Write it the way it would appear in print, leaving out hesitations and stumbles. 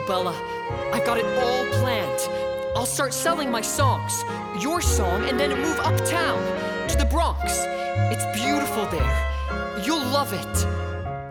Bella. I've got it all planned. I'll start selling my songs, your song, and then move uptown to the Bronx. It's beautiful there. You'll love it.